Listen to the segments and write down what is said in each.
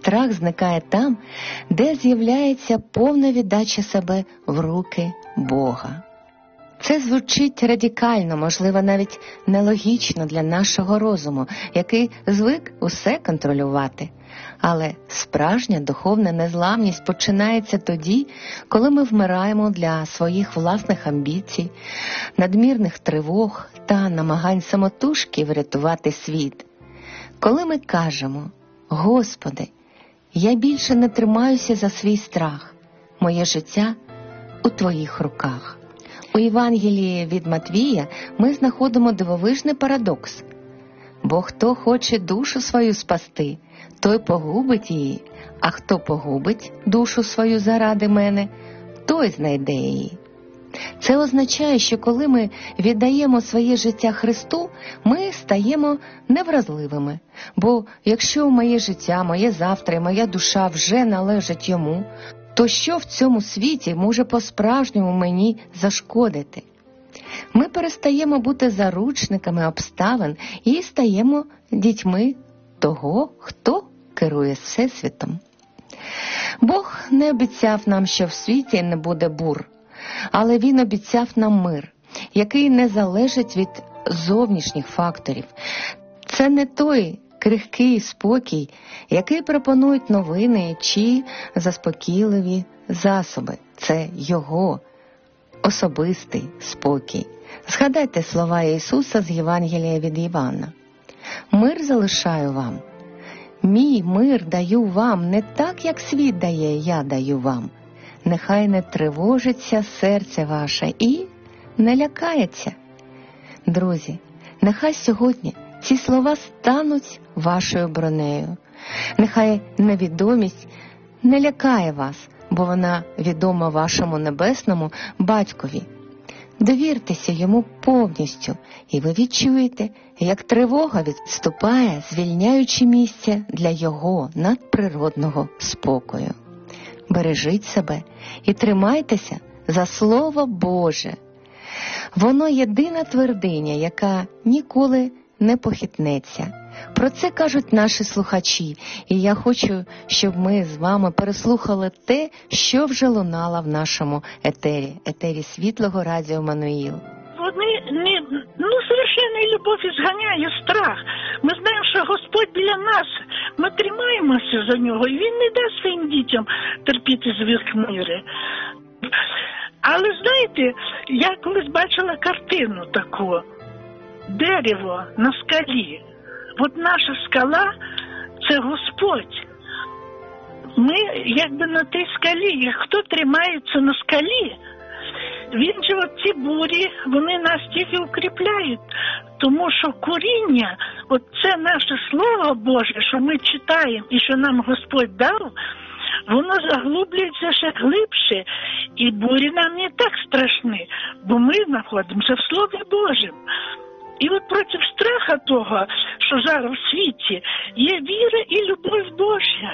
страх зникає там, де з'являється повна віддача себе в руки Бога. Це звучить радикально, можливо, навіть нелогічно для нашого розуму, який звик усе контролювати. Але справжня духовна незламність починається тоді, коли ми вмираємо для своїх власних амбіцій, надмірних тривог та намагань самотужки врятувати світ. Коли ми кажемо: «Господи, я більше не тримаюся за свій страх, моє життя у Твоїх руках». У Євангелії від Матвія ми знаходимо дивовижний парадокс. Бо хто хоче душу свою спасти, той погубить її, а хто погубить душу свою заради мене, той знайде її. Це означає, що коли ми віддаємо своє життя Христу, ми стаємо невразливими. Бо якщо моє життя, моє завтра і моя душа вже належать Йому, то що в цьому світі може по-справжньому мені зашкодити? Ми перестаємо бути заручниками обставин і стаємо дітьми того, хто керує Всесвітом. Бог не обіцяв нам, що в світі не буде бур, але Він обіцяв нам мир, який не залежить від зовнішніх факторів. Це не той крихкий спокій, який пропонують новини чи заспокійливі засоби. Це Його особистий спокій. Згадайте слова Ісуса з Євангелія від Івана. «Мир залишаю вам. Мій мир даю вам, не так, як світ дає, я даю вам. Нехай не тривожиться серце ваше і не лякається». Друзі, нехай сьогодні ці слова стануть вашою бронею. Нехай невідомість не лякає вас, бо вона відома вашому небесному Батькові. Довіртеся Йому повністю, і ви відчуєте, як тривога відступає, звільняючи місце для Його надприродного спокою. Бережіть себе і тримайтеся за Слово Боже. Воно єдина твердиня, яка ніколи не похитнеться. Про це кажуть наші слухачі, і я хочу, щоб ми з вами переслухали те, що вже лунало в нашому етері Світлого Радіо Еммануїл. Совершенна любов зганяє страх. Ми знаємо, що Господь біля нас. Ми тримаємося за Нього, і Він не дасть своїм дітям терпіти звір хмири. Але знаєте, я колись бачила картину таку. Дерево на скалі. От наша скала – це Господь. Ми якби на тій скалі. Хто тримається на скалі, він же от ці бурі, вони нас тільки укріпляють. Тому що коріння, от це наше Слово Боже, що ми читаємо і що нам Господь дав, воно заглублюється ще глибше. І бурі нам не так страшні, бо ми знаходимося в Слові Божому. І от проти страха того, що зараз в світі, є віра і любов Божа.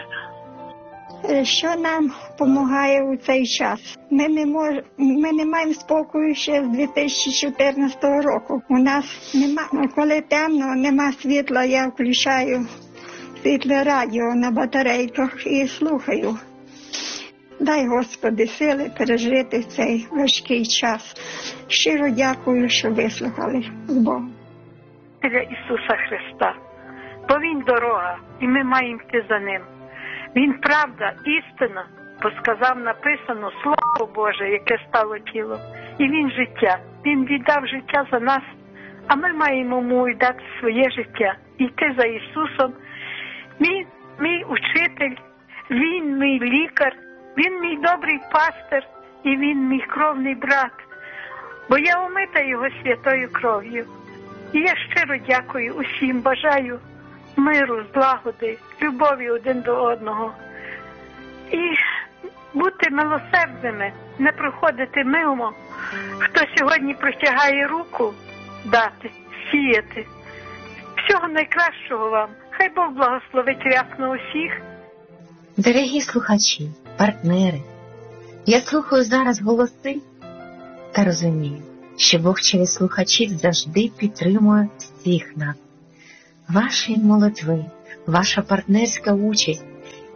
Що нам допомагає у цей час? Ми не маємо спокою ще з 2014 року. У нас нема, коли темно, нема світла, я включаю світле радіо на батарейках і слухаю. Дай, Господи, сили пережити цей важкий час. Щиро дякую, що вислухали з Богом. Для Ісуса Христа. Бо Він дорога, і ми маємо йти за Ним. Він правда, істина, бо сказав, написано, Слово Боже, яке стало тілом. І Він життя. Він віддав життя за нас, а ми маємо йому віддати своє життя. Йти за Ісусом. Він мій учитель, Він мій лікар, Він мій добрий пастир і Він мій кровний брат. Бо я омита Його святою кров'ю. І я щиро дякую усім, бажаю миру, злагоди, любові один до одного. І бути милосердними, не проходити мимо. Хто сьогодні протягає руку, дати, сіяти. Всього найкращого вам. Хай Бог благословить рясно усіх. Дорогі слухачі, партнери, я слухаю зараз голоси та розумію, що Бог через слухачів завжди підтримує всіх нас. Ваші молитви, ваша партнерська участь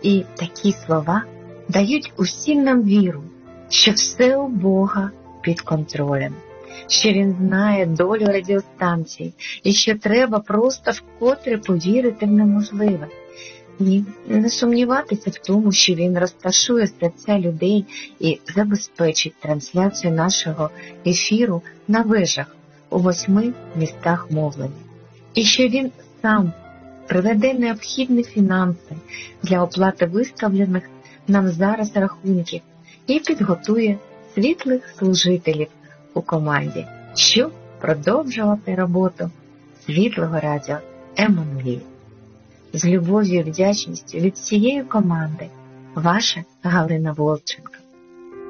І такі слова дають усім нам віру, що все у Бога під контролем, що Він знає долю радіостанції і що треба просто вкотре повірити в неможливе. І не сумніватися в тому, що Він розташує серця людей і забезпечить трансляцію нашого ефіру на вежах у 8 містах мовлення. І що Він сам приведе необхідні фінанси для оплати виставлених нам зараз рахунків і підготує світлих служителів у команді, щоб продовжувати роботу світлого радіо Еммануїл. З любов'ю і вдячністю від всієї команди, ваша Галина Волченко.